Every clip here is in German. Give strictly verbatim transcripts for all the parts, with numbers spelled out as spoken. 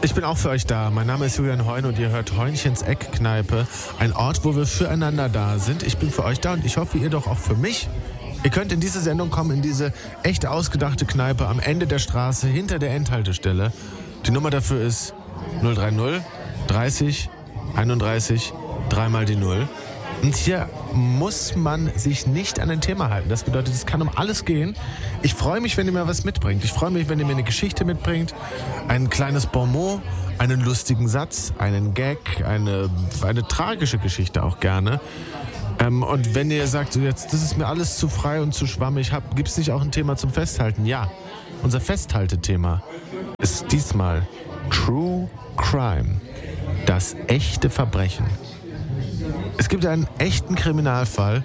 Ich bin auch für euch da. Mein Name ist Julian Heun und ihr hört Heunchens Eckkneipe. Ein Ort, wo wir füreinander da sind. Ich bin für euch da und ich hoffe, ihr doch auch für mich. Ihr könnt in diese Sendung kommen, in diese echt ausgedachte Kneipe am Ende der Straße, hinter der Endhaltestelle. Die Nummer dafür ist null drei null dreißig einunddreißig dreimal die Null. Und hier muss man sich nicht an ein Thema halten. Das bedeutet, es kann um alles gehen. Ich freue mich, wenn ihr mir was mitbringt. Ich freue mich, wenn ihr mir eine Geschichte mitbringt, ein kleines Bonmot, einen lustigen Satz, einen Gag, eine, eine tragische Geschichte auch gerne. Ähm, und wenn ihr sagt, so jetzt, das ist mir alles zu frei und zu schwammig, gibt es nicht auch ein Thema zum Festhalten? Ja, unser Festhaltethema ist diesmal True Crime, das echte Verbrechen. Es gibt einen echten Kriminalfall,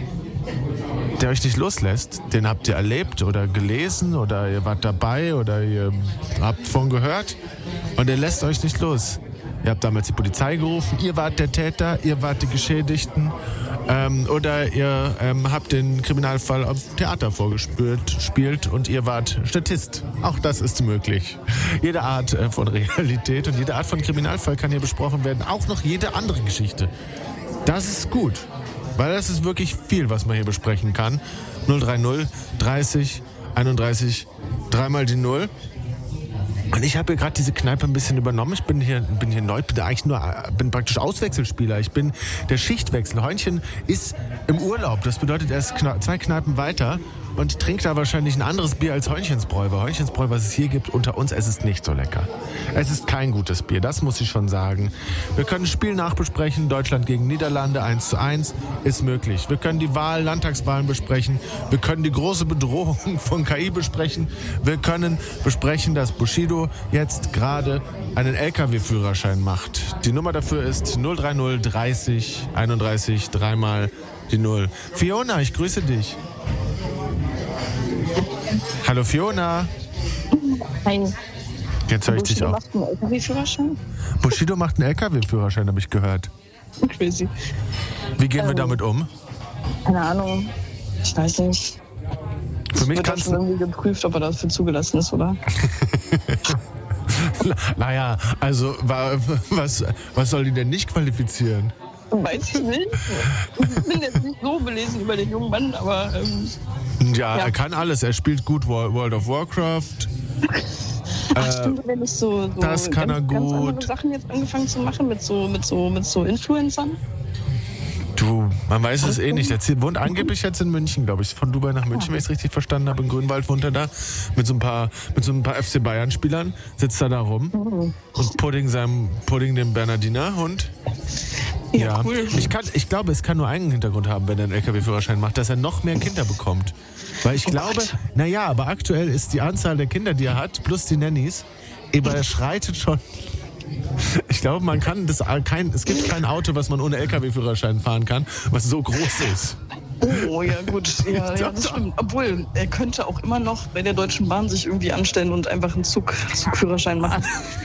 der euch nicht loslässt. Den habt ihr erlebt oder gelesen oder ihr wart dabei oder ihr habt von gehört und der lässt euch nicht los. Ihr habt damals die Polizei gerufen, ihr wart der Täter, ihr wart die Geschädigten ähm, oder ihr ähm, habt den Kriminalfall auf Theater vorgespielt spielt und ihr wart Statist. Auch das ist möglich. Jede Art äh, von Realität und jede Art von Kriminalfall kann hier besprochen werden. Auch noch jede andere Geschichte. Das ist gut, weil das ist wirklich viel, was man hier besprechen kann. null drei null dreißig einunddreißig dreimal die Null. Und ich habe hier gerade diese Kneipe ein bisschen übernommen. Ich bin hier, bin hier neu, bin eigentlich nur, bin praktisch Auswechselspieler. Ich bin der Schichtwechsel. Heunchen ist im Urlaub. Das bedeutet, er ist kna- zwei Kneipen weiter und trinkt da wahrscheinlich ein anderes Bier als Heunchensbräu. Weil Heunchensbräu, was es hier gibt, unter uns, es ist nicht so lecker. Es ist kein gutes Bier, das muss ich schon sagen. Wir können das Spiel nachbesprechen. Deutschland gegen Niederlande eins zu eins ist möglich. Wir können die Wahl, Landtagswahlen besprechen. Wir können die große Bedrohung von K I besprechen. Wir können besprechen, dass Bushido jetzt gerade einen L K W-Führerschein macht. Die Nummer dafür ist null drei null dreißig einunddreißig dreimal die Null. Fiona, ich grüße dich. Hallo Fiona. Hi. Jetzt höre ich dich auch. Bushido macht einen L K W-Führerschein? Bushido macht einen L K W-Führerschein, habe ich gehört. Crazy. Wie gehen wir Ähm, damit um? Keine Ahnung. Ich weiß nicht. Für mich Wird das kannst schon du... irgendwie geprüft, ob er dafür zugelassen ist, oder? Naja, also wa- was, was soll die denn nicht qualifizieren? Weiß ich nicht. Ich bin jetzt nicht so belesen über den jungen Mann, aber ähm, Ja, Ja. er kann alles. Er spielt gut Wo- World of Warcraft. ach, stimmt, wenn ich so, so das kann ganz, er ganz andere gut. Sachen jetzt angefangen zu machen mit so mit so mit so Influencern. Du, man weiß es eh nicht. Der Ziel wohnt angeblich jetzt in München, glaube ich. Von Dubai nach München, wenn ich es richtig verstanden habe. In Grünwald wohnt er da. Mit so ein paar, mit so ein paar F C Bayern-Spielern. Sitzt er da rum. Und Pudding seinem, Pudding dem Bernardiner Hund. Ja, cool. Ich, kann, ich glaube, es kann nur einen Hintergrund haben, wenn er einen L K W-Führerschein macht, dass er noch mehr Kinder bekommt. Weil ich Oh glaube, Gott. naja, aber aktuell ist die Anzahl der Kinder, die er hat, plus die Nannies, überschreitet schon. Ich glaube, man kann das kein, es gibt kein Auto, was man ohne L K W-Führerschein fahren kann, was so groß ist. Oh ja, gut. Ja, ja, das stimmt. Obwohl, er könnte auch immer noch bei der Deutschen Bahn sich irgendwie anstellen und einfach einen Zug, Zugführerschein machen.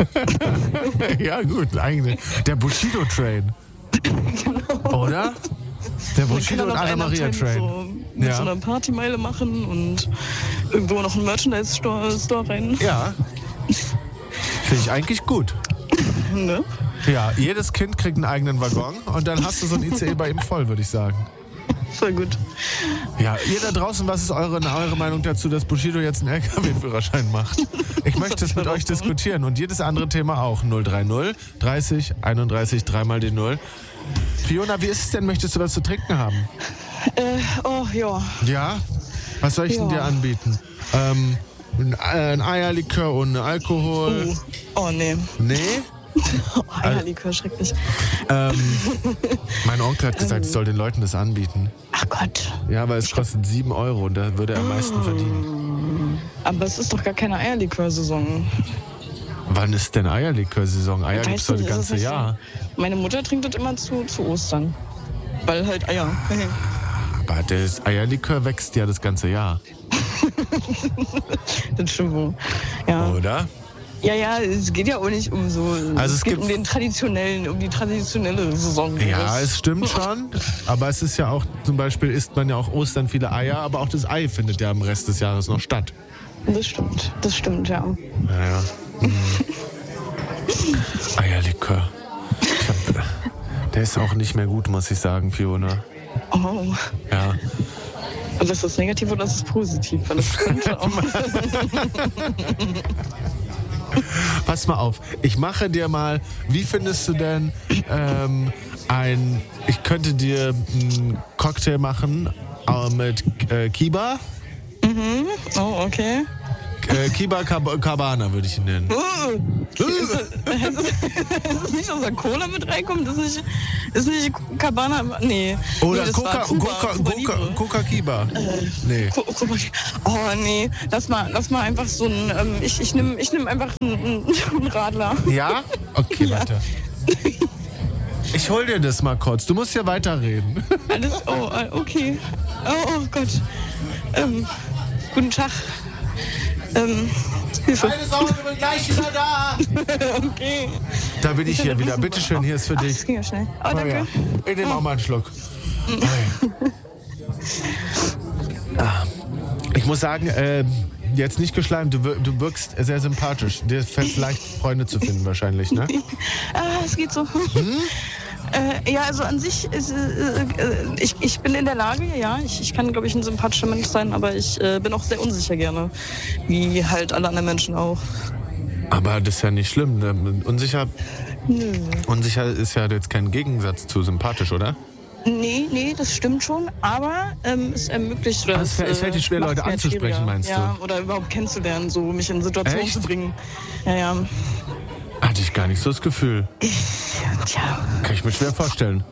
Ja, gut, eigentlich. Der Bushido-Train. Genau. Oder? Der Man Bushido kann und dann noch einen Abteil Anna-Maria-Train. Mit, so, mit Ja. so einer Partymeile machen und irgendwo noch einen Merchandise-Store Store rein. Ja. Finde ich eigentlich gut. Ne? Ja, jedes Kind kriegt einen eigenen Waggon und dann hast du so ein I C E bei ihm voll, würde ich sagen. Voll gut. Ja, ihr da draußen, was ist eure, eure Meinung dazu, dass Bushido jetzt einen L K W-Führerschein macht? Ich möchte es mit euch diskutieren und jedes andere Thema auch. null drei null dreißig einunddreißig dreimal die Null. Fiona, wie ist es denn? Möchtest du was zu trinken haben? Äh, oh, ja. Ja? Was soll ich denn Ja. dir anbieten? Ähm, ein, ein Eierlikör ohne Alkohol? Oh, oh nee. Nee? Oh, Eierlikör, schrecklich. Ähm, mein Onkel hat gesagt, ich soll den Leuten das anbieten. Ach Gott. Ja, weil es kostet sieben Euro und da würde er am meisten verdienen. Aber es ist doch gar keine Eierlikör-Saison. Wann ist denn Eierlikör-Saison? Eier Weißt gibt es du, doch das ist es ganze nicht so? Jahr. Meine Mutter trinkt das immer zu, zu Ostern. Weil halt Eier. Aber das Eierlikör wächst ja das ganze Jahr, Das stimmt wohl. Ja. oder? Ja, ja, es geht ja auch nicht um so. Also es, es geht gibt- um den traditionellen, um die traditionelle Saison. Ja, Das- es stimmt schon. Aber es ist ja auch, zum Beispiel isst man ja auch Ostern viele Eier, aber auch das Ei findet ja am Rest des Jahres noch statt. Das stimmt, das stimmt, ja. Naja. Eierlikör. Ich hab, der ist auch nicht mehr gut, muss ich sagen, Fiona. Oh. Ja. Und ist das negativ oder ist das positiv? Weil das könnte auch... Pass mal auf, ich mache dir mal, wie findest du denn ähm, ein, ich könnte dir einen Cocktail machen äh, mit äh, Kiba. Mhm, oh, okay. Äh, Kiba Cab- Cabana würde ich ihn nennen. Uh, ist, das, ist das nicht unser Cola mit reinkommt? Ist nicht, ist nicht Cabana? Nee. Oder nee, das Coca, war Cuba, Coca, Cuba Coca, Libre. Coca Kiba. Äh, Nee. Co- Co- Oh nee, lass mal, lass mal einfach so ein, ähm, ich, ich nehme ich nehm einfach einen, einen Radler. Ja? Okay, Ja. warte. Ich hol dir das mal kurz. Du musst ja weiterreden. Alles, oh, äh, okay. Oh, oh Gott. Ähm, guten Tag. Ähm, Hilfe. Keine Sorge, ich bin gleich wieder da. Okay. Da bin ich hier wieder. Bitteschön, hier ist für Ach, dich. das ging ja schnell. Oh, Oh, danke. ja. Ich nehme auch mal einen Schluck. Oi. Ah. Ich muss sagen, äh, jetzt nicht geschleimt, du, wir- du wirkst sehr sympathisch. Dir fällt es leicht, Freunde zu finden wahrscheinlich, ne? Ah, es geht so. Hm? Äh, ja, also an sich, ist, äh, äh, ich, ich bin in der Lage, ja, ich, ich kann, glaube ich, ein sympathischer Mensch sein, aber ich äh, bin auch sehr unsicher gerne, wie halt alle anderen Menschen auch. Aber das ist ja nicht schlimm. Ne? Unsicher, Nö. unsicher ist ja jetzt kein Gegensatz zu sympathisch, oder? Nee, nee, das stimmt schon, aber ähm, es ermöglicht... Oder Ah, es fällt- es fällt dir schwer, macht's Leute mir halt anzusprechen, schwieriger. meinst du? Ja, oder überhaupt kennenzulernen, so mich in Situationen Echt? zu bringen. Ja, ja. Hatte ich gar nicht so das Gefühl. Tja. Kann ich mir schwer vorstellen.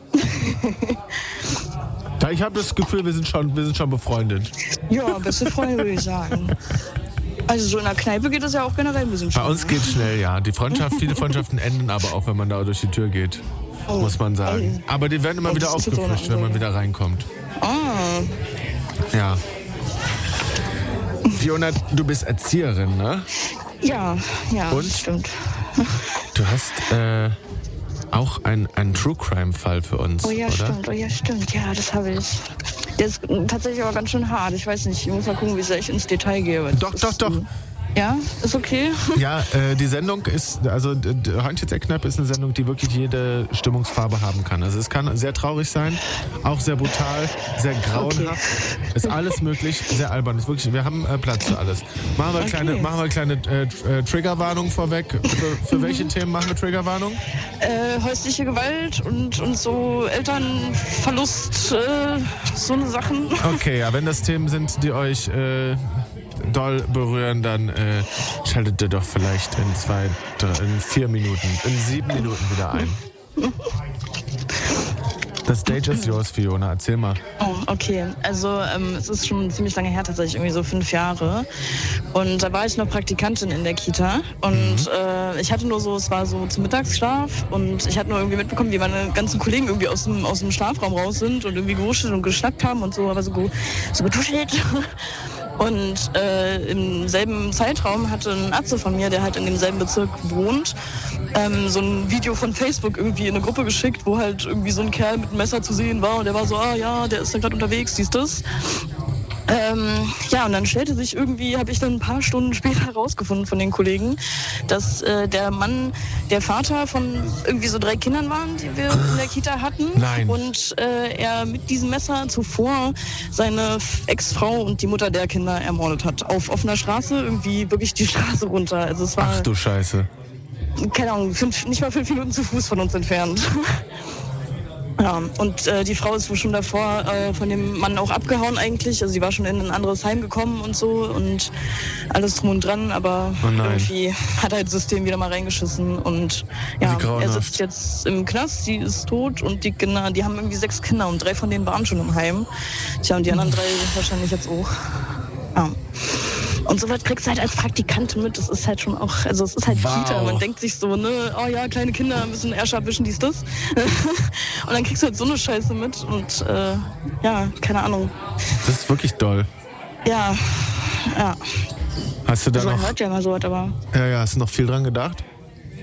Da ich habe das Gefühl, wir sind schon, wir sind schon befreundet. Ja, beste Freunde, würde ich sagen. Also so in der Kneipe geht das ja auch generell ein bisschen Bei schnell. uns geht's schnell, ja. Die Freundschaft, viele Freundschaften enden aber auch, wenn man da durch die Tür geht. Oh. Muss man sagen. Aber die werden immer Oh, wieder das ist jetzt aufgefrischt, so eine wenn man Ansage. wieder reinkommt. Ah, Ja. Fiona, du bist Erzieherin, ne? ja, ja, Und? stimmt. Du hast äh, auch einen, einen True-Crime-Fall für uns, Oh ja, oder? stimmt, oh ja, stimmt, ja, das habe ich. Der ist tatsächlich aber ganz schön hart. Ich weiß nicht, ich muss mal gucken, wie sehr ich ins Detail gehe. weil das Doch, ist, doch, doch. ähm, Ja, ist okay. Ja, äh, die Sendung ist, also d- d- Heinz Eckkneipe ist eine Sendung, die wirklich jede Stimmungsfarbe haben kann. Also es kann sehr traurig sein, auch sehr brutal, sehr grauenhaft. Ist alles möglich, sehr albern. Ist wirklich, wir haben äh, Platz für alles. Machen wir Okay. kleine, machen wir kleine äh, tr- äh, Triggerwarnung vorweg. Für, für welche Themen machen wir Triggerwarnung? Äh, häusliche Gewalt und, und so Elternverlust, äh, so eine Sachen. Okay, ja, wenn das Themen sind, die euch äh, doll berühren, dann äh, schaltet ihr doch vielleicht in zwei, drei, in vier Minuten, in sieben Minuten wieder ein. The stage is yours, Fiona. Erzähl mal. Oh, okay. Also ähm, es ist schon ziemlich lange her, tatsächlich irgendwie so fünf Jahre. Und da war ich noch Praktikantin in der Kita. Und äh, ich hatte nur so, es war so zum Mittagsschlaf. Und ich hatte nur irgendwie mitbekommen, wie meine ganzen Kollegen irgendwie aus dem, aus dem Schlafraum raus sind und irgendwie gewuschelt und geschnackt haben und so, aber so, ge- so getuschelt. Und äh, im selben Zeitraum hatte ein Atze von mir, der halt in demselben Bezirk wohnt, ähm, so ein Video von Facebook irgendwie in eine Gruppe geschickt, wo halt irgendwie so ein Kerl mit einem Messer zu sehen war und der war so, ah ja, der ist da gerade unterwegs, siehst das? Ähm, ja, und dann stellte sich irgendwie, habe ich dann ein paar Stunden später herausgefunden von den Kollegen, dass äh, der Mann der Vater von irgendwie so drei Kindern waren, die wir in der Kita hatten. Nein. Und äh, er mit diesem Messer zuvor seine Ex-Frau und die Mutter der Kinder ermordet hat. Auf offener Straße, irgendwie wirklich die Straße runter. Also es war, Ach du Scheiße. keine Ahnung, fünf, nicht mal fünf Minuten zu Fuß von uns entfernt. Ja, und äh, die Frau ist wohl schon davor äh, von dem Mann auch abgehauen eigentlich. Also sie war schon in ein anderes Heim gekommen und so und alles drum und dran, aber Oh nein. irgendwie hat halt das System wieder mal reingeschissen und ja, Wie grauenhaft. er sitzt jetzt im Knast, sie ist tot und die Kinder, die haben irgendwie sechs Kinder und drei von denen waren schon im Heim. Tja, und die anderen drei sind wahrscheinlich jetzt auch. Ja. Und sowas kriegst du halt als Praktikantin mit. Das ist halt schon auch, also es ist halt Wow. Kita. Man denkt sich so, ne, oh ja, kleine Kinder müssen Ärsche abwischen, dies, das. Und dann kriegst du halt so eine Scheiße mit und äh, ja, keine Ahnung. Das ist wirklich doll. Ja, ja. Hast du da Also man noch, hört ja mal sowas, aber ja, ja, hast du noch viel dran gedacht?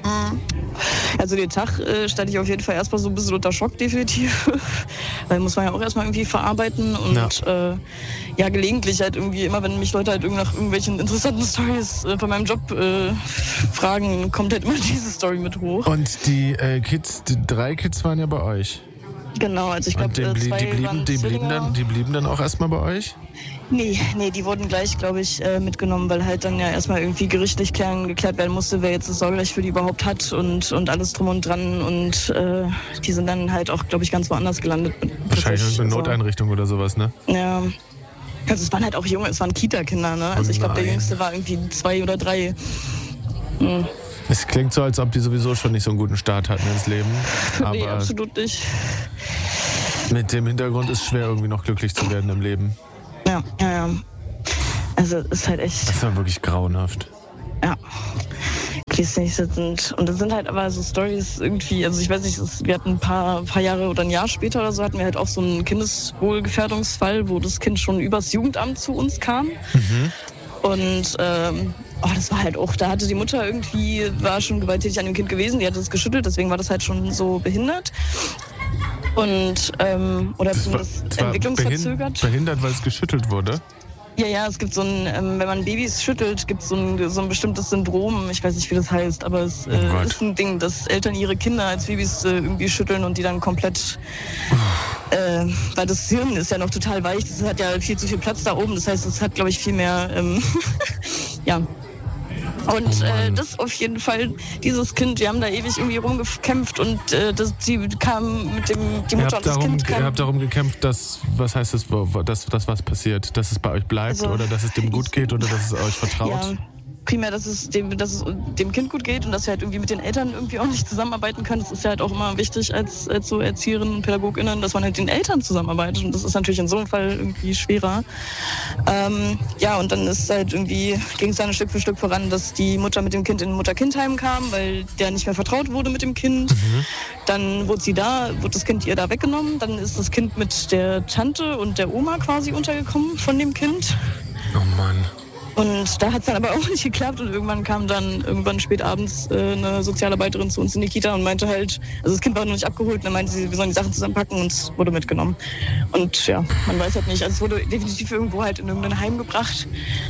Also den Tag äh, stand ich auf jeden Fall erstmal so ein bisschen unter Schock, definitiv. Weil muss man ja auch erstmal irgendwie verarbeiten und ja. Äh, ja, gelegentlich halt irgendwie, immer wenn mich Leute halt irgendwie nach irgendwelchen interessanten Storys äh, von meinem Job äh, fragen, kommt halt immer diese Story mit hoch. Und die äh, Kids, die drei Kids waren ja bei euch? Genau, also ich glaube, die, äh, zwei die, blieben, waren die, blieben dann, die blieben dann auch erstmal bei euch? Nee, nee, die wurden gleich, glaube ich, äh, mitgenommen, weil halt dann ja erstmal irgendwie gerichtlich klären, geklärt werden musste, wer jetzt das Sorgerecht für die überhaupt hat und, und alles drum und dran. Und äh, die sind dann halt auch, glaube ich, ganz woanders gelandet. Wahrscheinlich eine Noteinrichtung oder sowas, ne? Ja. Also es waren halt auch junge, es waren Kita-Kinder, ne? Also oh ich glaube, der Jüngste war irgendwie zwei oder drei. Hm. Es klingt so, als ob die sowieso schon nicht so einen guten Start hatten ins Leben. Aber nee, absolut nicht. Mit dem Hintergrund ist es schwer, irgendwie noch glücklich zu werden im Leben. Ja, ja, ja. Also es ist halt echt... Das war wirklich grauenhaft. Ja. Nicht sind. Und das sind halt aber so Storys irgendwie, also ich weiß nicht, wir hatten ein paar, paar Jahre oder ein Jahr später oder so, hatten wir halt auch so einen Kindeswohlgefährdungsfall, wo das Kind schon übers Jugendamt zu uns kam. Mhm. Und ähm, oh, das war halt auch, da hatte die Mutter irgendwie, war schon gewalttätig an dem Kind gewesen, die hat es geschüttelt, deswegen war das halt schon so behindert. Und, ähm, oder das zumindest war, das entwicklungsverzögert. Behindert, weil es geschüttelt wurde? Ja, ja, es gibt so ein, ähm, wenn man Babys schüttelt, gibt so es so ein bestimmtes Syndrom, ich weiß nicht, wie das heißt, aber es äh, oh ist ein Ding, dass Eltern ihre Kinder als Babys äh, irgendwie schütteln und die dann komplett, äh, weil das Hirn ist ja noch total weich, das hat ja viel zu viel Platz da oben, das heißt, es hat, glaube ich, viel mehr, ähm, ja. Und äh, das auf jeden Fall, dieses Kind, wir haben da ewig irgendwie rumgekämpft und äh, das, die kam mit dem, die Mutter und das darum, Kind kam. Ihr habt darum gekämpft, dass, was heißt das, dass, dass was passiert? Dass es bei euch bleibt also, oder dass es dem gut geht oder dass es euch vertraut? Ja. Primär, dass es, dem, dass es dem Kind gut geht und dass wir halt irgendwie mit den Eltern irgendwie auch nicht zusammenarbeiten können. Das ist ja halt auch immer wichtig als, als so Erzieherinnen und PädagogInnen, dass man halt den Eltern zusammenarbeitet. Und das ist natürlich in so einem Fall irgendwie schwerer. Ähm, ja, und dann ist halt irgendwie, ging es dann Stück für Stück voran, dass die Mutter mit dem Kind in ein Mutter-Kind-Heim kam, weil der nicht mehr vertraut wurde mit dem Kind. Mhm. Dann wurde sie da, wurde das Kind ihr da weggenommen. Dann ist das Kind mit der Tante und der Oma quasi untergekommen von dem Kind. Oh Mann. Und da hat es dann aber auch nicht geklappt und irgendwann kam dann irgendwann spät abends äh, eine Sozialarbeiterin zu uns in die Kita und meinte halt, also das Kind war noch nicht abgeholt und dann meinte sie, wir sollen die Sachen zusammenpacken und es wurde mitgenommen. Und ja, man weiß halt nicht, also es wurde definitiv irgendwo halt in irgendein Heim gebracht.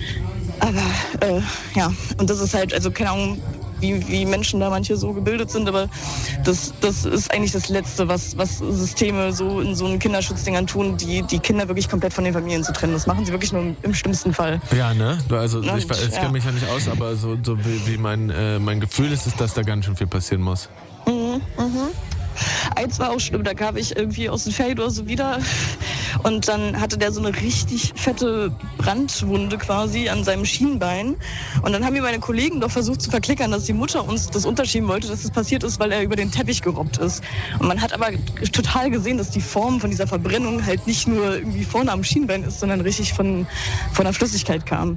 Aber äh, ja, und das ist halt, also keine Ahnung, wie, wie Menschen da manche so gebildet sind, aber das, das ist eigentlich das Letzte, was, was Systeme so in so einen Kinderschutzdingern tun, die, die Kinder wirklich komplett von den Familien zu trennen. Das machen sie wirklich nur im, im schlimmsten Fall. Ja, ne? Also Und, ich, ich ja. kenne mich ja nicht aus, aber so, so wie, wie mein, äh, mein Gefühl ist, ist, dass da ganz schön viel passieren muss. Mhm, mhm. Eins war auch schlimm, da kam ich irgendwie aus den Ferien oder so wieder und dann hatte der so eine richtig fette Brandwunde quasi an seinem Schienbein und dann haben mir meine Kollegen doch versucht zu verklickern, dass die Mutter uns das unterschieben wollte, dass das passiert ist, weil er über den Teppich gerobbt ist. Und man hat aber total gesehen, dass die Form von dieser Verbrennung halt nicht nur irgendwie vorne am Schienbein ist, sondern richtig von, von der Flüssigkeit kam.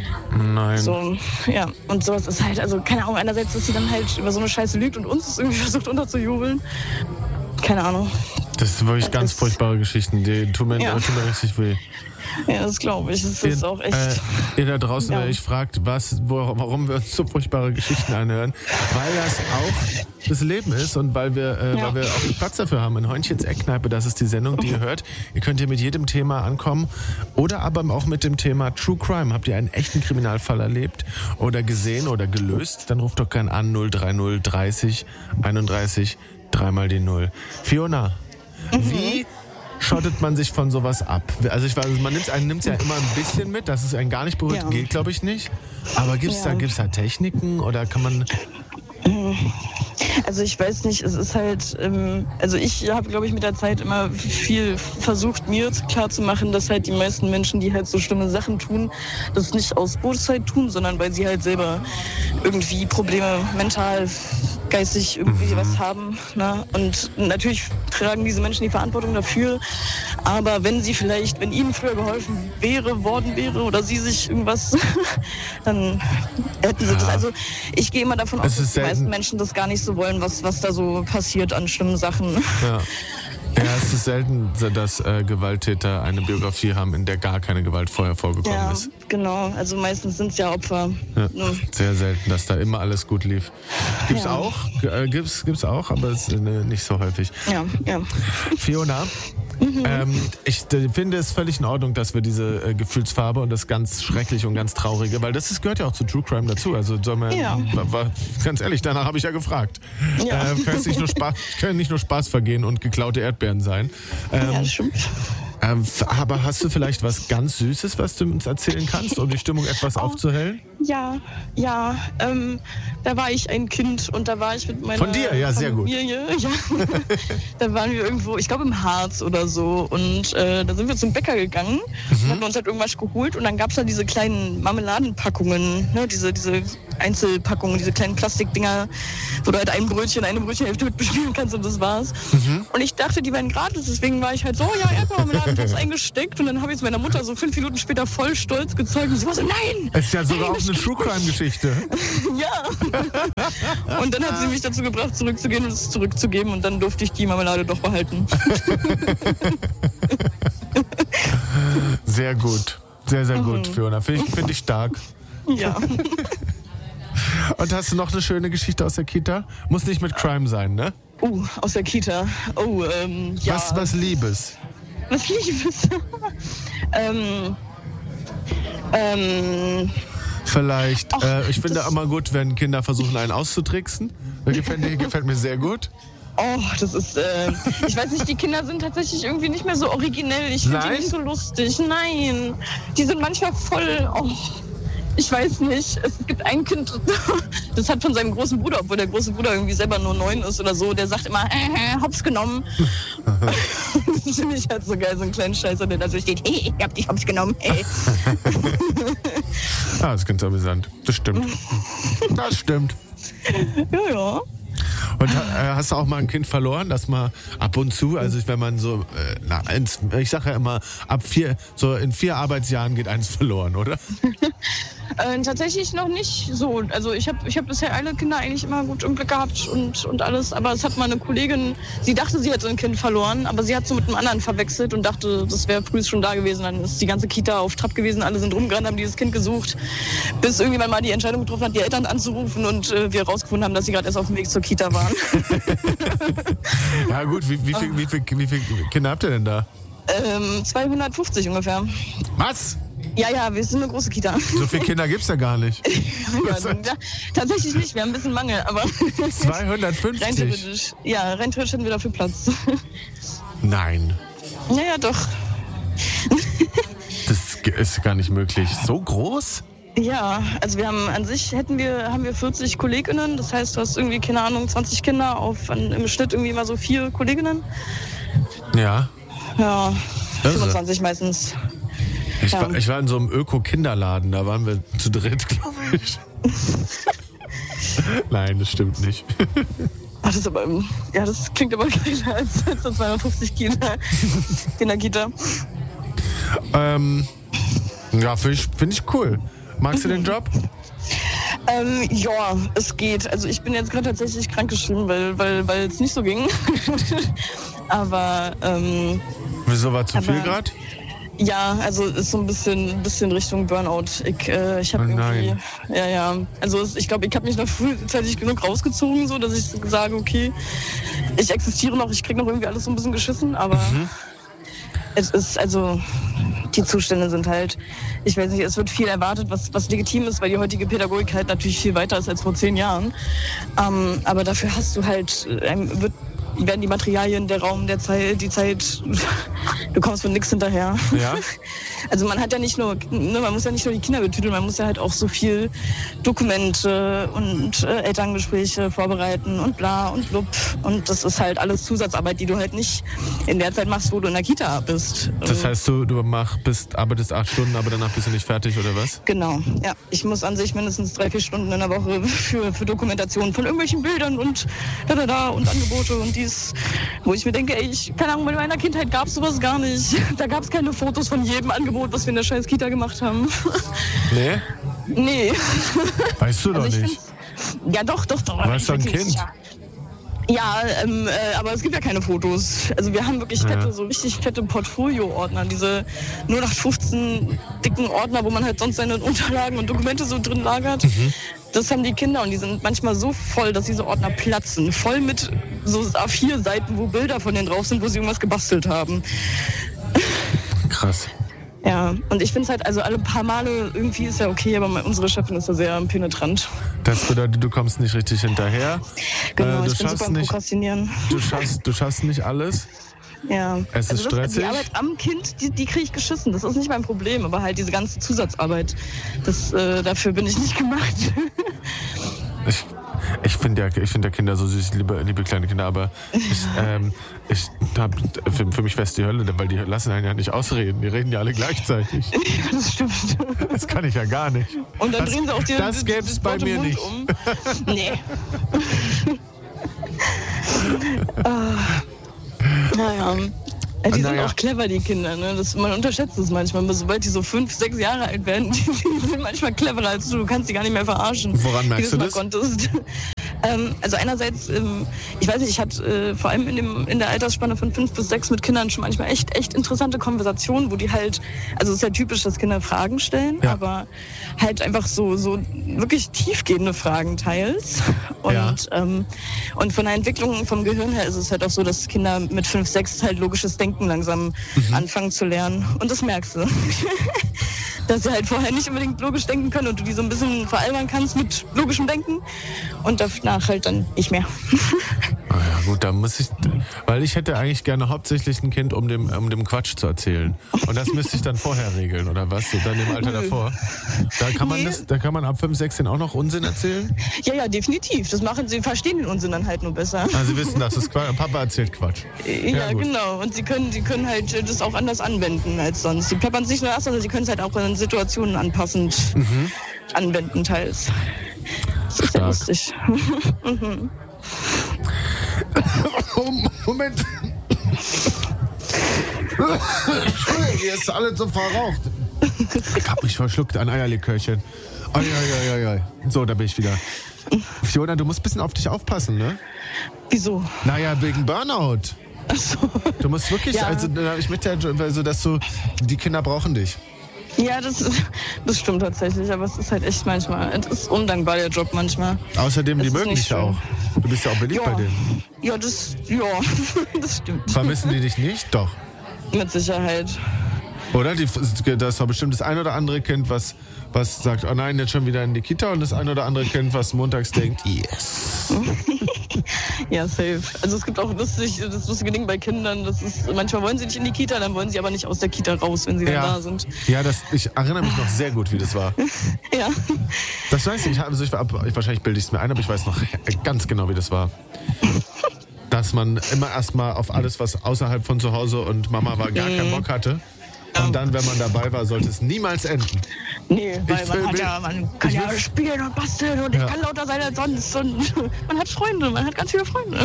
Nein. So, ja, und sowas ist halt, also keine Ahnung, einerseits, dass sie dann halt über so eine Scheiße lügt und uns das irgendwie versucht unterzujubeln. Keine Ahnung. Das sind wirklich das ganz ist, furchtbare Geschichten, die tun mir, ja. tun mir richtig weh. Ja, das glaube ich. Das ist ihr, auch echt. Äh, ihr da draußen, ja. wenn ich fragt, was, wo, warum wir uns so furchtbare Geschichten anhören, weil das auch das Leben ist und weil wir, äh, ja. weil wir auch den Platz dafür haben. In Heunchen's Eckkneipe, das ist die Sendung, die ihr hört. Ihr könnt hier mit jedem Thema ankommen oder aber auch mit dem Thema True Crime. Habt ihr einen echten Kriminalfall erlebt oder gesehen oder gelöst? Dann ruft doch gern an null drei null dreißig einunddreißig dreimal die Null. Fiona, mhm. wie schottet man sich von sowas ab? Also ich weiß, man nimmt einen nimmt ja immer ein bisschen mit, dass es einen gar nicht berührt, ja. geht glaube ich nicht. Aber gibt es ja. da, gibt's da Techniken oder kann man... Also ich weiß nicht, es ist halt, ähm, also ich habe, glaube ich, mit der Zeit immer viel versucht, mir klarzumachen, dass halt die meisten Menschen, die halt so schlimme Sachen tun, das nicht aus Bosheit tun, sondern weil sie halt selber irgendwie Probleme mental, geistig irgendwie mhm. was haben. Ne? Und natürlich tragen diese Menschen die Verantwortung dafür, aber wenn sie vielleicht, wenn ihnen früher geholfen wäre, worden wäre oder sie sich irgendwas, dann hätten sie ja. das. Also ich gehe immer davon aus, dass die meisten Menschen das gar nicht so wollen, was, was da so passiert an schlimmen Sachen. Ja. Ja, es ist selten, dass äh, Gewalttäter eine Biografie haben, in der gar keine Gewalt vorher vorgekommen ja, ist. Genau. Also meistens sind es ja Opfer. Ja, Ne? sehr selten, dass da immer alles gut lief. Gibt's Ja. auch, äh, gibt's, gibt's auch, aber es ist äh, nicht so häufig. Ja, ja. Fiona, ähm, ich äh, finde es völlig in Ordnung, dass wir diese äh, Gefühlsfarbe und das ganz Schreckliche und ganz Traurige, weil das ist, gehört ja auch zu True Crime dazu. Also soll man, Ja. war, war, ganz ehrlich, danach habe ich ja gefragt. Ja. Ähm, können nicht nur Spaß, können nicht nur Spaß vergehen und geklaute Erdbeeren sein. Ähm, Ja, das stimmt. ähm, aber hast du vielleicht was ganz Süßes, was du uns erzählen kannst, um die Stimmung etwas aufzuhellen? Ja, ja. Ähm, da war ich ein Kind und da war ich mit meiner Von dir? Ja, sehr gut. Familie. Ja. Da waren wir irgendwo, ich glaube im Harz oder so. Und äh, da sind wir zum Bäcker gegangen und haben uns halt irgendwas geholt. Und dann gab es da diese kleinen Marmeladenpackungen, ne? diese, diese Einzelpackungen, diese kleinen Plastikdinger, wo du halt ein Brötchen, eine Brötchenhälfte mit bespielen kannst und das war's. Mhm. Und ich dachte, die wären gratis, deswegen war ich halt so, ja, Erdbeermarmelade, hab's eingesteckt. Und dann habe ich es meiner Mutter so fünf Minuten später voll stolz gezeigt. Und sie war so, nein! Es ist ja sogar nein, auch das eine stimmt True Crime Geschichte. Ja. Und dann hat sie mich dazu gebracht, zurückzugehen und es zurückzugeben. Und dann durfte ich die Marmelade doch behalten. Sehr gut. Sehr, sehr gut, Fiona. Finde ich, find ich stark. Ja. Und hast du noch eine schöne Geschichte aus der Kita? Muss nicht mit Crime sein, ne? Uh, aus der Kita. Oh, ähm, ja. Was, was Liebes? Was Liebes. ähm, ähm, Vielleicht. Ach, äh, ich finde das- immer gut, wenn Kinder versuchen, einen auszutricksen. Das gefällt, mir- gefällt mir sehr gut. Oh, das ist, äh, ich weiß nicht, die Kinder sind tatsächlich irgendwie nicht mehr so originell. Ich finde die Nein? nicht so lustig. Nein, die sind manchmal voll, oh, ich weiß nicht. Es gibt ein Kind, das hat von seinem großen Bruder, obwohl der große Bruder irgendwie selber nur neun ist oder so, der sagt immer, äh, äh, hops genommen. Das finde ich halt so geil, so einen kleinen Scheißer, der da so steht, hey, ich hab dich hops genommen, hey. Ah, das ist ganz amüsant. Das stimmt. Das stimmt. Ja, ja. Und äh, hast du auch mal ein Kind verloren, dass man ab und zu, also wenn man so, äh, na, eins, ich sage ja immer, ab vier, so in vier Arbeitsjahren geht eins verloren, oder? Äh, tatsächlich noch nicht so. Also ich habe ich hab bisher alle Kinder eigentlich immer gut im Blick gehabt und, und alles. Aber es hat mal eine Kollegin, sie dachte, sie hätte ein Kind verloren, aber sie hat so mit einem anderen verwechselt und dachte, das wäre früh schon da gewesen. Dann ist die ganze Kita auf Trab gewesen, alle sind rumgerannt, haben dieses Kind gesucht, bis irgendjemand mal die Entscheidung getroffen hat, die Eltern anzurufen und äh, wir herausgefunden haben, dass sie gerade erst auf dem Weg zur Kita waren. Ja gut, wie, wie, viel, wie, viel, wie viele Kinder habt ihr denn da? ähm, zweihundertfünfzig ungefähr. Was? Ja, ja, wir sind eine große Kita. So viele Kinder gibt's ja gar nicht. Ja, ja, tatsächlich nicht, wir haben ein bisschen Mangel, aber rein zweihundertfünfzig? theoretisch, ja, rein theoretisch hätten wir dafür Platz. Nein, Ja, ja, doch. das ist gar nicht möglich. So groß? Ja, also wir haben an sich hätten wir, haben wir vierzig KollegInnen, das heißt, du hast irgendwie, keine Ahnung, zwanzig Kinder auf an, im Schnitt irgendwie immer so vier KollegInnen. Ja. Ja, Irre. fünfundzwanzig meistens. Ich, Ja. war, ich war in so einem Öko-Kinderladen, da waren wir zu dritt, glaube ich. Nein, das stimmt nicht. Ach, das ist aber, ja, das klingt aber geiler als, als so zweihundertfünfzig Kinder in der Kita. ähm, ja, finde ich, find ich cool. Magst du den Job? Ähm, ja, es geht. Also ich bin jetzt gerade tatsächlich krankgeschrieben, weil weil weil es nicht so ging. Aber ähm, Wieso war zu Aber- viel gerade? ja, also ist so ein bisschen, bisschen Richtung Burnout. Ich, äh, ich habe Oh irgendwie, nein. ja, ja. Also es, ich glaube, ich habe mich noch frühzeitig genug rausgezogen, so dass ich sage, okay, ich existiere noch, ich kriege noch irgendwie alles so ein bisschen geschissen, aber Mhm. es ist, also die Zustände sind halt, ich weiß nicht, es wird viel erwartet, was, was legitim ist, weil die heutige Pädagogik halt natürlich viel weiter ist als vor zehn Jahren. Ähm, aber dafür hast du halt, ähm, wird, werden die Materialien, der Raum, der Zeit, die Zeit, du kommst von nichts hinterher. Ja. Also man hat ja nicht nur, ne, man muss ja nicht nur die Kinder betüteln, man muss ja halt auch so viel Dokumente und äh, Elterngespräche vorbereiten und bla und blub. Und das ist halt alles Zusatzarbeit, die du halt nicht in der Zeit machst, wo du in der Kita bist. Das heißt, du, du mach, bist, arbeitest acht Stunden, aber danach bist du nicht fertig, oder was? Genau, ja. Ich muss an sich mindestens drei, vier Stunden in der Woche für, für Dokumentation von irgendwelchen Bildern und da, da, da und Angebote und dies, wo ich mir denke, ey, ich, keine Ahnung, in meiner Kindheit gab es sowas gar nicht. Da gab es keine Fotos von jedem Angebot, was wir in der scheiß Kita gemacht haben. Nee? Nee. Weißt du doch Also ich nicht. find's- Ja, doch, doch, doch. Du warst doch ein Ich bin Kind. sicher. Ja, ähm, äh, aber es gibt ja keine Fotos. Also wir haben wirklich fette, ja. so richtig fette Portfolio-Ordner, diese null acht fünfzehn dicken Ordner, wo man halt sonst seine Unterlagen und Dokumente so drin lagert. Mhm. Das haben die Kinder und die sind manchmal so voll, dass diese Ordner platzen. Voll mit so A vier Seiten, wo Bilder von denen drauf sind, wo sie irgendwas gebastelt haben. Krass. Ja, und ich finde es halt, also alle paar Male irgendwie ist ja okay, aber unsere Chefin ist ja sehr penetrant. Das bedeutet, du kommst nicht richtig hinterher. Genau, äh, du ich bin super am Prokrastinieren. Du schaffst, du schaffst nicht alles. Ja. Es ist also das, stressig. Die Arbeit am Kind, die, die kriege ich geschissen. Das ist nicht mein Problem, aber halt diese ganze Zusatzarbeit, das, äh, dafür bin ich nicht gemacht. Ich, ich finde ja, ich find ja Kinder so süß, liebe, liebe kleine Kinder, aber ich, ähm, ich hab, für, für mich wäre es die Hölle, weil die lassen einen ja nicht ausreden. Die reden ja alle gleichzeitig. Ja, das stimmt. Das kann ich ja gar nicht. Und dann das, drehen sie auch die, das gäbe es bei mir Mund nicht. Um. Nee. ah. Naja. Ja, die naja. sind auch clever, die Kinder. Ne? Das, man unterschätzt es manchmal. Aber sobald die so fünf, sechs Jahre alt werden, die, die sind manchmal cleverer als du. Du kannst die gar nicht mehr verarschen. Woran merkst du das? Konntest. Ähm, also einerseits, ähm, ich weiß nicht, ich hatte äh, vor allem in, dem, in der Altersspanne von fünf bis sechs mit Kindern schon manchmal echt, echt interessante Konversationen, wo die halt, also es ist ja typisch, dass Kinder Fragen stellen, ja. aber halt einfach so, so wirklich tiefgehende Fragen teils. Und, ja. ähm, und von der Entwicklung vom Gehirn her ist es halt auch so, dass Kinder mit fünf, sechs halt logisches Denken langsam mhm. anfangen zu lernen. Und das merkst du. Dass sie halt vorher nicht unbedingt logisch denken können und du die so ein bisschen veralbern kannst mit logischem Denken und danach halt dann nicht mehr. Ah ja, gut, da muss ich, weil ich hätte eigentlich gerne hauptsächlich ein Kind, um dem, um dem Quatsch zu erzählen. Und das müsste ich dann vorher regeln, oder was? Dann im Alter davor. Da kann man nee. das, da kann man ab fünf, sechzehn auch noch Unsinn erzählen? Ja, ja, definitiv. Das machen sie, verstehen den Unsinn dann halt nur besser. Also sie wissen, dass das Quatsch, Papa erzählt Quatsch. Ja, ja genau. Und sie können, sie können halt das auch anders anwenden als sonst. Sie plappern es nicht nur erst, sondern sie können es halt auch in Situationen anpassend mhm. anwenden teils. Das ist sehr lustig. mhm. Moment. Hier ist alles so verraucht. Ich hab mich verschluckt an Eierlikörchen. Ai, ai, ai, ai. So, da bin ich wieder. Fiona, du musst ein bisschen auf dich aufpassen, ne? Wieso? Naja, wegen Burnout. Ach so. Du musst wirklich, ja. also ich möchte ja, also, dass du, die Kinder brauchen dich. Ja, das, das stimmt tatsächlich, aber es ist halt echt manchmal, es ist undankbar, der Job manchmal. Außerdem, es die mögen dich ja auch. Du bist ja auch beliebt ja. bei denen. Ja, das, ja, das stimmt. Vermissen die dich nicht? Doch. Mit Sicherheit. Oder? Die, das war bestimmt das ein oder andere Kind, was, was sagt, oh nein, jetzt schon wieder in die Kita, und das ein oder andere Kind, was montags denkt, yes. Ja, safe. Also es gibt auch lustig, das lustige Ding bei Kindern, das ist, manchmal wollen sie nicht in die Kita, dann wollen sie aber nicht aus der Kita raus, wenn sie ja. dann da sind. Ja, das, ich erinnere mich noch sehr gut, wie das war. Ja. Das weiß ich, also ich, ich wahrscheinlich bilde ich es mir ein, aber ich weiß noch ganz genau, wie das war. Dass man immer erstmal auf alles, was außerhalb von zu Hause und Mama war, gar mhm. keinen Bock hatte. Und dann, wenn man dabei war, sollte es niemals enden. Nee, weil ich man, will, hat ja, man kann ja spielen und basteln und ja. ich kann lauter sein als sonst. Und man hat Freunde, man hat ganz viele Freunde.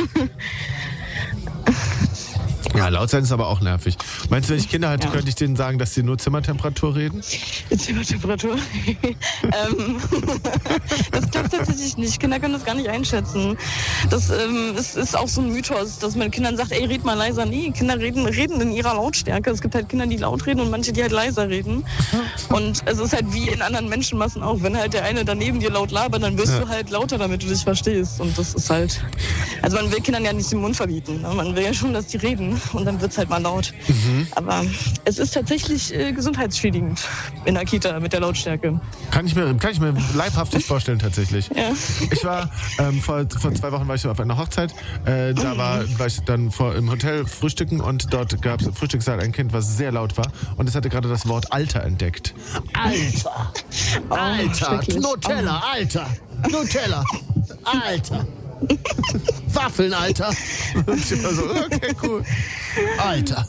Ja, laut sein ist aber auch nervig. Meinst du, wenn ich Kinder hätte, ja. könnte ich denen sagen, dass sie nur Zimmertemperatur reden? Zimmertemperatur? ähm, das klappt tatsächlich nicht. Kinder können das gar nicht einschätzen. Das ähm, ist, ist auch so ein Mythos, dass man Kindern sagt, ey, red mal leiser. Nee, Kinder reden, reden in ihrer Lautstärke. Es gibt halt Kinder, die laut reden und manche, die halt leiser reden. Und es ist halt wie in anderen Menschenmassen auch. Wenn halt der eine daneben dir laut labert, dann wirst ja. du halt lauter, damit du dich verstehst. Und das ist halt... Also man will Kindern ja nicht den Mund verbieten. Ne? Man will ja schon, dass die reden. Und dann wird es halt mal laut. Mhm. Aber es ist tatsächlich äh, gesundheitsschädigend in der Kita mit der Lautstärke. Kann ich mir, kann ich mir leibhaftig vorstellen, tatsächlich. Ja. Ich war, ähm, vor, vor zwei Wochen war ich auf einer Hochzeit. Äh, da mhm. war, war ich dann vor, im Hotel frühstücken und dort gab es im Frühstückssaal ein Kind, was sehr laut war. Und es hatte gerade das Wort Alter entdeckt. Alter! Oh, Alter! Nutella! Oh. Alter! Nutella! Alter! Waffeln, Alter. Und ich war so, okay, cool. Alter.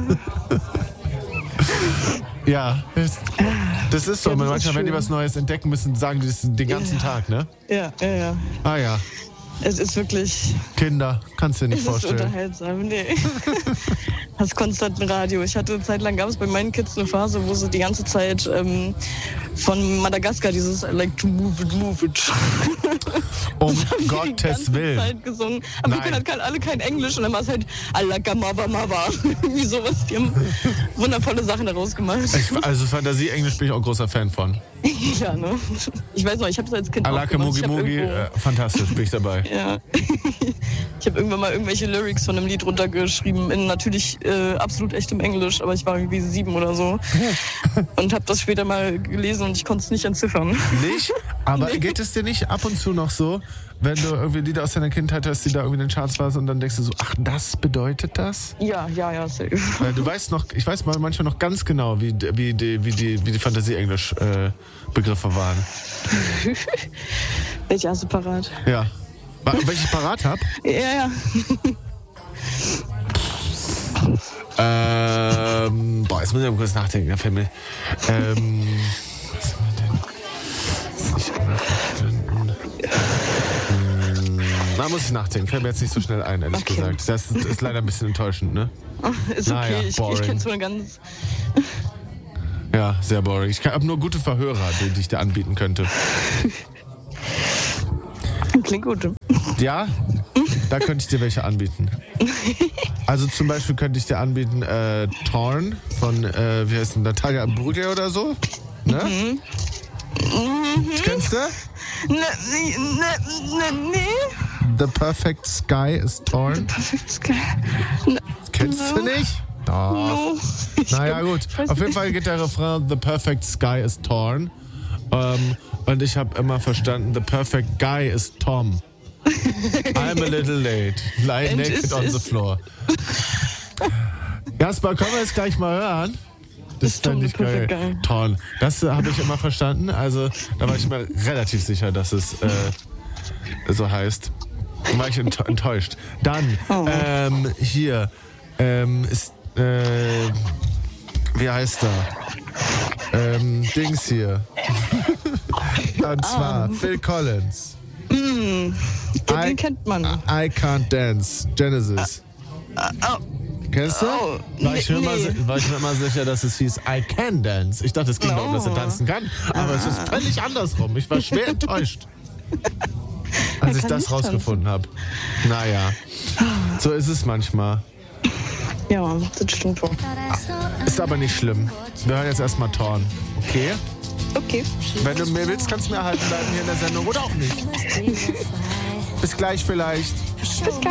Ja, das ist so. Ja, das manchmal, ist wenn die was Neues entdecken müssen, sagen die das den ganzen ja. Tag, ne? Ja, ja, ja. Ah ja. Es ist wirklich... Kinder, kannst du dir nicht es vorstellen. Es ist unterhaltsam, nee. Das konstanten Radio. Ich hatte eine Zeit lang, gab es bei meinen Kids eine Phase, wo sie die ganze Zeit ähm, von Madagaskar dieses I like to move it, move it. Um Das haben wir die Gottes ganze Willen. Zeit gesungen. Aber Nein. wir können halt kein- alle kein Englisch und dann war es halt Alakamawa Mawa. Irgendwie sowas. Die haben wundervolle Sachen daraus gemacht. Ich, also Fantasie-Englisch bin ich auch großer Fan von. Ja, ne? Ich weiß noch, ich habe es als Kind Alake auch gemacht. Mugi Ich hab Mugi, irgendwo- äh, fantastisch, bin ich dabei. Ja. Ich habe irgendwann mal irgendwelche Lyrics von einem Lied runtergeschrieben in natürlich äh, absolut echtem Englisch, aber ich war irgendwie sieben oder so und habe das später mal gelesen und ich konnte es nicht entziffern. Nicht? Aber Nee. geht es dir nicht ab und zu noch so, wenn du irgendwie Lieder aus deiner Kindheit hörst, die da irgendwie in den Charts waren und dann denkst du so, ach, das bedeutet das? Ja, ja, ja, safe. Weil du weißt noch, ich weiß mal manchmal noch ganz genau, wie, wie die, wie die, wie die Fantasie-Englisch-Begriffe waren. Welche hast du parat? Ja. Wa- Welche ich parat habe? Ja, ja. Ähm, boah, jetzt muss ich mal kurz nachdenken, da fällt mir. Ähm, was haben wir denn? Das ist nicht einmal verstanden. Hm, Da muss ich nachdenken, fällt mir jetzt nicht so schnell ein, ehrlich Okay. gesagt. Das ist, ist leider ein bisschen enttäuschend, ne? Ist okay, Naja, ich, ich boring. kenne so ganz. Ja, sehr boring. Ich habe nur gute Verhörer, die, die ich dir anbieten könnte. Klingt gut. Ja? Da könnte ich dir welche anbieten. Also zum Beispiel könnte ich dir anbieten äh, Torn von, äh, wie heißt denn, Natalia Imbruglia oder so. Ne? Mhm. Kennst du? Ne, ne, ne, ne, ne. The Perfect Sky is Torn. Perfect Sky. Ne, Kennst du no. nicht? Doch. No. Ich Naja glaub- gut, ich weiß auf jeden nicht. Fall geht der Refrain The Perfect Sky is Torn. Ähm, und ich habe immer verstanden, The Perfect Guy is Tom. I'm a little late. Lie And naked is- on the is- floor. Jasper, können wir es gleich mal hören? Das Ist Tom fände the ich geil. Perfect Guy. Torn. Das äh, habe ich immer verstanden. Also da war ich mir relativ sicher, dass es äh, so heißt. Da war ich ent enttäuscht. Dann, Oh. ähm, hier, ähm, ist, äh, wie heißt er? Ähm, Dings hier. Und zwar Phil Collins. Mm, I- den kennt man. I Can't Dance, Genesis. Oh, Kennst du? oh, war, ich mir nee, immer, nee. si- war ich mir immer sicher, dass es hieß I Can Dance. Ich dachte, es ging No. darum, dass er tanzen kann. Aber es ist völlig andersrum. Ich war schwer enttäuscht, als Er ich kann das nicht rausgefunden habe. Naja, so ist es manchmal. Ja, das stimmt wohl. Ist aber nicht schlimm. Wir hören jetzt erstmal Torn. Okay? Okay. Wenn du mehr willst, kannst du mir erhalten bleiben hier in der Sendung oder auch nicht. Bis gleich vielleicht. Bis gleich.